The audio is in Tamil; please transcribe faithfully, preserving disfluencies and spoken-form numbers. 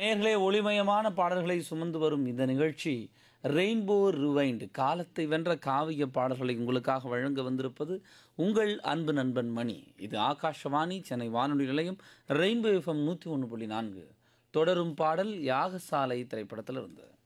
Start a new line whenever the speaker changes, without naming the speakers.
நேர்களே, ஒளிமயமான பாடல்களை சுமந்து வரும் இந்த நிகழ்ச்சி ரெயின்போ ரிவைண்ட். காலத்தை வென்ற காவிய பாடல்களை உங்களுக்காக வழங்க வந்திருப்பது உங்கள் அன்பு நண்பன் மணி. இது ஆகாஷவாணி சென்னை வானொலி நிலையம் ரெயின்போ எஃப்எம் நூற்றி ஒன்று புள்ளி நான்கு. தொடரும் பாடல் யாகசாலை திரைப்படத்திலிருந்து.